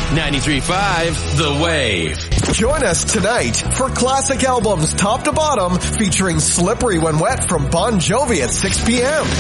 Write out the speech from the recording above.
93.5 The Wave. Join us tonight for classic albums top to bottom featuring Slippery When Wet from Bon Jovi at 6 p.m.